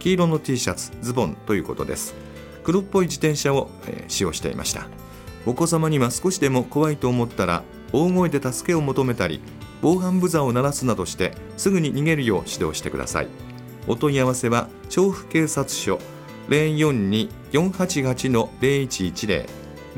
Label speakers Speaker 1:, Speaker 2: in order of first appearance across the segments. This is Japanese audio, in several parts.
Speaker 1: 黄色の T シャツ、ズボンということです。黒っぽい自転車を、使用していました。お子様には少しでも怖いと思ったら大声で助けを求めたり、防犯ブザーを鳴らすなどしてすぐに逃げるよう指導してください。お問い合わせは調布警察署 042-488-0110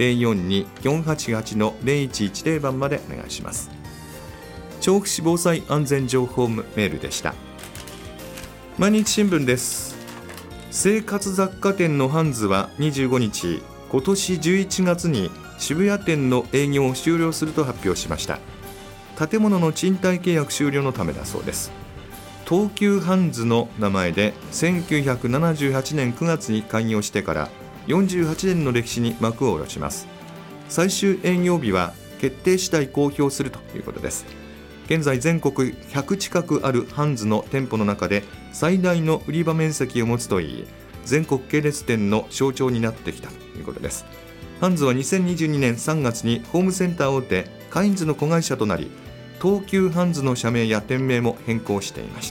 Speaker 1: 042-488-0110 番までお願いします。調布市防災安全情報メールでした。毎日新聞です。生活雑貨店のハンズは25日、今年11月に渋谷店の営業を終了すると発表しました。建物の賃貸契約終了のためだそうです。東急ハンズの名前で1978年9月に開業してから48年の歴史に幕を下ろします。最終営業日は決定次第公表するということです。現在全国100近くあるハンズの店舗の中で最大の売り場面積を持つといい、全国系列店の象徴になってきたということです。ハンズは2022年3月にホームセンター大手カインズの子会社となり、東急ハンズの社名や店名も変更していました。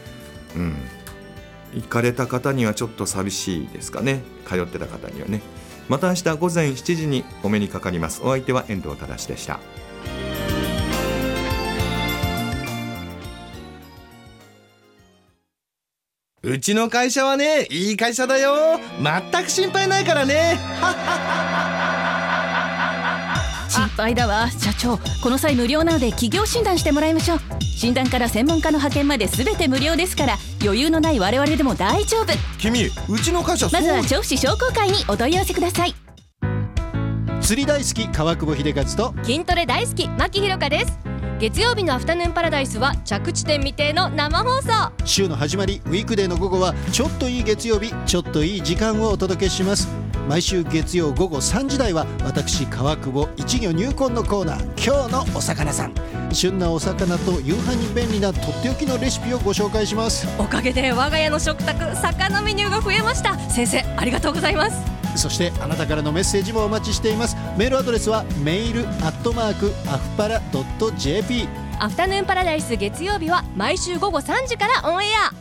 Speaker 1: 行かれた方にはちょっと寂しいですかね。通ってた方にはね。また明日午前7時にお目にかかります。お相手は遠藤忠でした。
Speaker 2: うちの会社はね、いい会社だよ。全く心配ないからね。
Speaker 3: 心配だわ社長。この際無料なので企業診断してもらいましょう。診断から専門家の派遣まで全て無料ですから、余裕のない我々でも大丈夫。
Speaker 2: 君、うちの会社
Speaker 3: まずは調布市商工会にお問い合わせください。
Speaker 4: 釣り大好き川久保秀和と
Speaker 5: 筋トレ大好き牧ひろかです。月曜日のアフタヌーンパラダイスは着地点未定の生放送。
Speaker 4: 週の始まりウィークデーの午後はちょっといい月曜日、ちょっといい時間をお届けします。毎週月曜午後3時台は私川久保一魚入魂のコーナー、今日のお魚さん。旬なお魚と夕飯に便利なとっておきのレシピをご紹介します。
Speaker 5: おかげで我が家の食卓、魚メニューが増えました。先生ありがとうございます。
Speaker 4: そしてあなたからのメッセージもお待ちしています。メールアドレスはmail@afpara.jp。
Speaker 5: アフタヌーンパラダイス月曜日は毎週午後3時からオンエア。